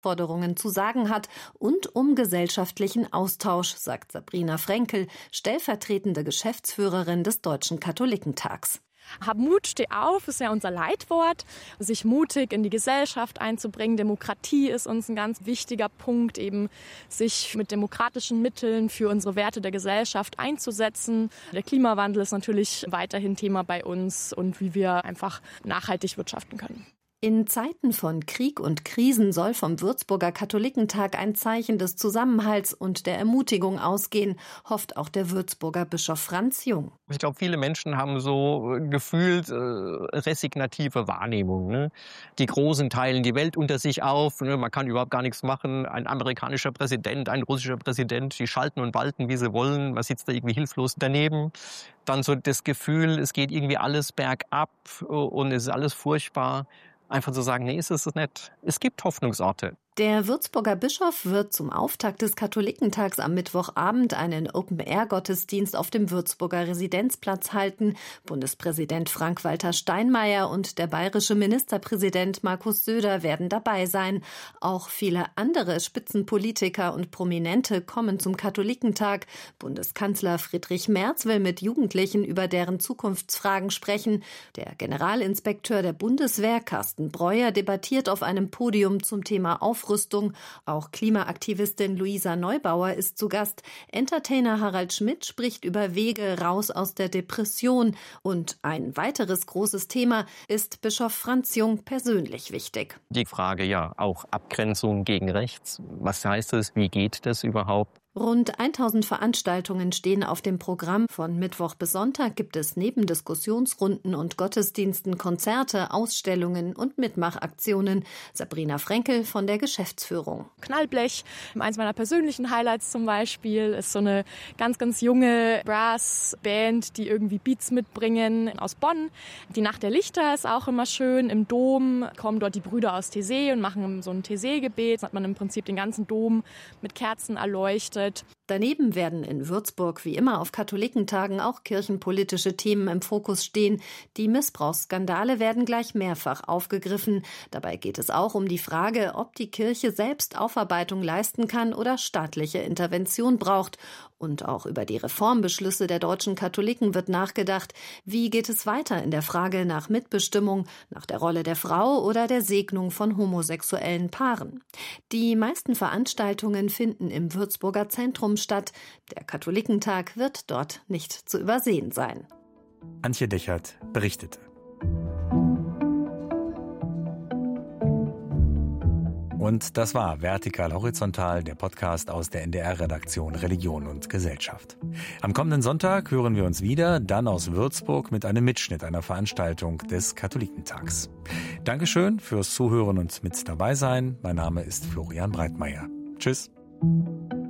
Forderungen zu sagen hat und um gesellschaftlichen Austausch, sagt Sabrina Frenkel, stellvertretende Geschäftsführerin des Deutschen Katholikentags. Hab Mut, steh auf, ist ja unser Leitwort. Sich mutig in die Gesellschaft einzubringen. Demokratie ist uns ein ganz wichtiger Punkt, eben sich mit demokratischen Mitteln für unsere Werte der Gesellschaft einzusetzen. Der Klimawandel ist natürlich weiterhin Thema bei uns und wie wir einfach nachhaltig wirtschaften können. In Zeiten von Krieg und Krisen soll vom Würzburger Katholikentag ein Zeichen des Zusammenhalts und der Ermutigung ausgehen, hofft auch der Würzburger Bischof Franz Jung. Ich glaube, viele Menschen haben so gefühlt resignative Wahrnehmung. Ne? Die Großen teilen die Welt unter sich auf, ne? Man kann überhaupt gar nichts machen. Ein amerikanischer Präsident, ein russischer Präsident, die schalten und walten, wie sie wollen. Man sitzt da irgendwie hilflos daneben. Dann so das Gefühl, es geht irgendwie alles bergab und es ist alles furchtbar. Einfach zu sagen, nee, ist es nicht. Es gibt Hoffnungsorte. Der Würzburger Bischof wird zum Auftakt des Katholikentags am Mittwochabend einen Open-Air-Gottesdienst auf dem Würzburger Residenzplatz halten. Bundespräsident Frank-Walter Steinmeier und der bayerische Ministerpräsident Markus Söder werden dabei sein. Auch viele andere Spitzenpolitiker und Prominente kommen zum Katholikentag. Bundeskanzler Friedrich Merz will mit Jugendlichen über deren Zukunftsfragen sprechen. Der Generalinspekteur der Bundeswehr, Carsten Breuer, debattiert auf einem Podium zum Thema Aufrüstung. Auch Klimaaktivistin Luisa Neubauer ist zu Gast. Entertainer Harald Schmidt spricht über Wege raus aus der Depression. Und ein weiteres großes Thema ist Bischof Franz Jung persönlich wichtig. Die Frage ja auch Abgrenzung gegen rechts. Was heißt das? Wie geht das überhaupt? Rund 1000 Veranstaltungen stehen auf dem Programm. Von Mittwoch bis Sonntag gibt es neben Diskussionsrunden und Gottesdiensten Konzerte, Ausstellungen und Mitmachaktionen. Sabrina Frenkel von der Geschäftsführung. Knallblech, eins meiner persönlichen Highlights zum Beispiel, ist so eine ganz, ganz junge Brassband, die irgendwie Beats mitbringen aus Bonn. Die Nacht der Lichter ist auch immer schön. Im Dom kommen dort die Brüder aus Taizé und machen so ein Taizé-Gebet. Da hat man im Prinzip den ganzen Dom mit Kerzen erleuchtet. Daneben werden in Würzburg wie immer auf Katholikentagen auch kirchenpolitische Themen im Fokus stehen. Die Missbrauchsskandale werden gleich mehrfach aufgegriffen. Dabei geht es auch um die Frage, ob die Kirche selbst Aufarbeitung leisten kann oder staatliche Intervention braucht. Und auch über die Reformbeschlüsse der deutschen Katholiken wird nachgedacht. Wie geht es weiter in der Frage nach Mitbestimmung, nach der Rolle der Frau oder der Segnung von homosexuellen Paaren? Die meisten Veranstaltungen finden im Würzburger Zentrum statt. Der Katholikentag wird dort nicht zu übersehen sein. Antje Dechert berichtete. Und das war Vertikal Horizontal, der Podcast aus der NDR-Redaktion Religion und Gesellschaft. Am kommenden Sonntag hören wir uns wieder, dann aus Würzburg mit einem Mitschnitt einer Veranstaltung des Katholikentags. Dankeschön fürs Zuhören und mit dabei sein. Mein Name ist Florian Breitmeier. Tschüss.